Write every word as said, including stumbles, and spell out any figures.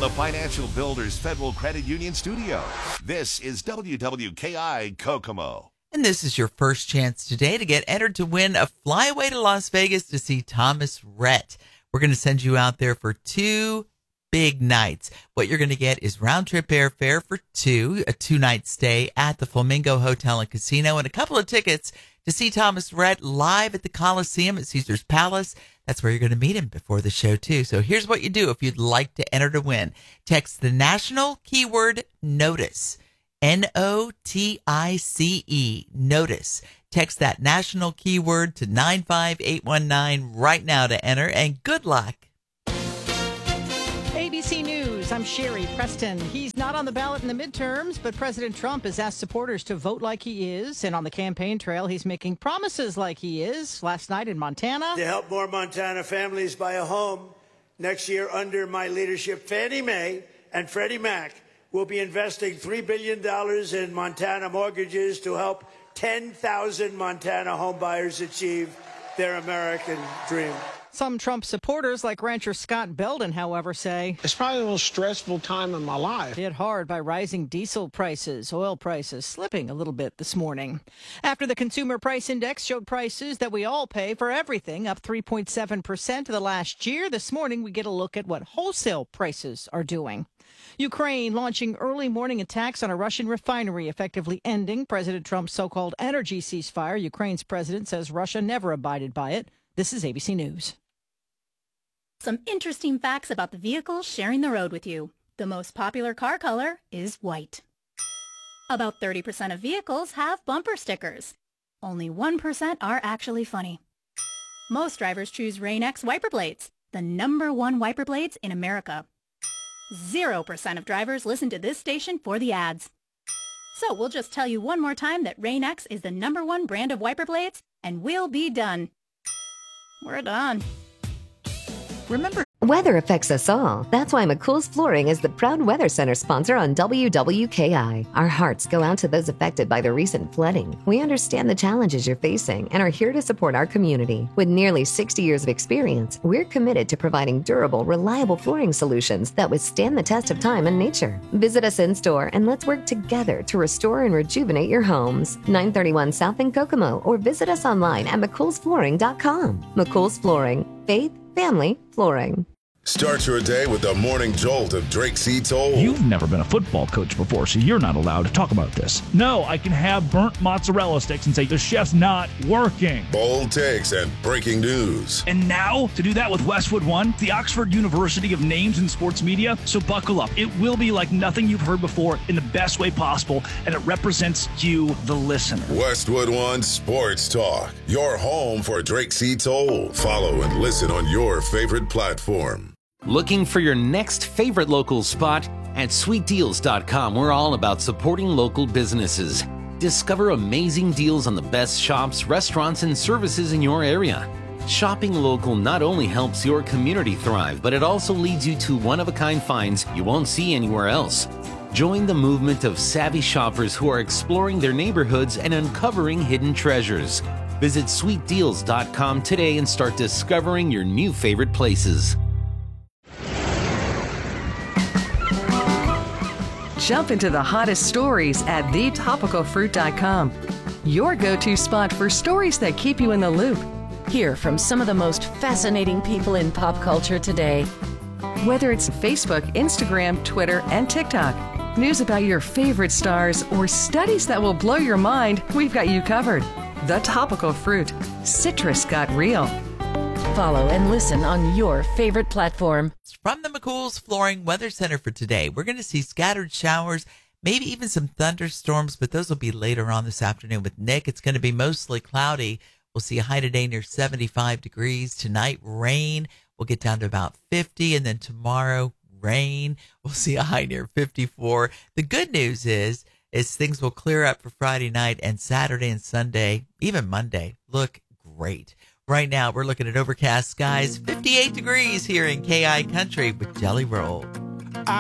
the Financial Builders Federal Credit Union studio, this is W W K I Kokomo. And this is your first chance today to get entered to win a flyaway to Las Vegas to see Thomas Rhett. We're going to send you out there for two big nights. What you're going to get is round-trip airfare for two, a two-night stay at the Flamingo Hotel and Casino, and a couple of tickets to see Thomas Rhett live at the Coliseum at Caesar's Palace. That's where you're going to meet him before the show, too. So here's what you do if you'd like to enter to win. Text the national keyword NOTICE, N O T I C E, NOTICE. Text that national keyword to nine five eight one nine right now to enter, and good luck. A B C News, I'm Sherry Preston. He's not on the ballot in the midterms, but President Trump has asked supporters to vote like he is. And on the campaign trail, he's making promises like he is. Last night in Montana. To help more Montana families buy a home next year under my leadership, Fannie Mae and Freddie Mac will be investing three billion dollars in Montana mortgages to help ten thousand Montana homebuyers achieve their American dream. Some Trump supporters, like rancher Scott Belden, however, say it's probably the most stressful time in my life. Hit hard by rising diesel prices, oil prices slipping a little bit this morning. After the Consumer Price Index showed prices that we all pay for everything up three point seven percent to the last year, this morning we get a look at what wholesale prices are doing. Ukraine launching early morning attacks on a Russian refinery, effectively ending President Trump's so-called energy ceasefire. Ukraine's president says Russia never abided by it. This is A B C News. Some interesting facts about the vehicles sharing the road with you. The most popular car color is white. About thirty percent of vehicles have bumper stickers. Only one percent are actually funny. Most drivers choose Rain-X wiper blades, the number one wiper blades in America. Zero percent of drivers listen to this station for the ads. So we'll just tell you one more time that Rain-X is the number one brand of wiper blades, and we'll be done. We're done. Remember, weather affects us all. That's why McCool's Flooring is the proud Weather Center sponsor on W W K I. Our hearts go out to those affected by the recent flooding. We understand the challenges you're facing and are here to support our community. With nearly sixty years of experience, we're committed to providing durable, reliable flooring solutions that withstand the test of time and nature. Visit us in-store and let's work together to restore and rejuvenate your homes. nine thirty-one South in Kokomo, or visit us online at mccool's flooring dot com. McCool's Flooring. Faith, family, flooring. Start your day with the morning jolt of Drake C. Toll. You've never been a football coach before, so you're not allowed to talk about this. No, I can have burnt mozzarella sticks and say the chef's not working. Bold takes and breaking news. And now, to do that with Westwood One, the Oxford University of Names in Sports Media. So buckle up. It will be like nothing you've heard before in the best way possible, and it represents you, the listener. Westwood One Sports Talk, your home for Drake C. Toll. Follow and listen on your favorite platform. Looking for your next favorite local spot? At sweet deals dot com, we're all about supporting local businesses. Discover amazing deals on the best shops, restaurants, and services in your area. Shopping local not only helps your community thrive, but it also leads you to one-of-a-kind finds you won't see anywhere else. Join the movement of savvy shoppers who are exploring their neighborhoods and uncovering hidden treasures. Visit sweet deals dot com today and start discovering your new favorite places. Jump into the hottest stories at the topical fruit dot com. Your go-to spot for stories that keep you in the loop. Hear from some of the most fascinating people in pop culture today. Whether it's Facebook, Instagram, Twitter, and TikTok, news about your favorite stars, or studies that will blow your mind, we've got you covered. The Topical Fruit. Citrus got real. Follow and listen on your favorite platform. From the McCool's Flooring Weather Center for today, we're going to see scattered showers, maybe even some thunderstorms, but those will be later on this afternoon with Nick. It's going to be mostly cloudy. We'll see a high today near seventy-five degrees. Tonight, rain. We'll get down to about fifty, and then tomorrow, rain. We'll see a high near fifty-four. The good news is, is things will clear up for Friday night, and Saturday and Sunday, even Monday, look great. Right now, we're looking at overcast skies, fifty-eight degrees here in K I Country with Jelly Roll.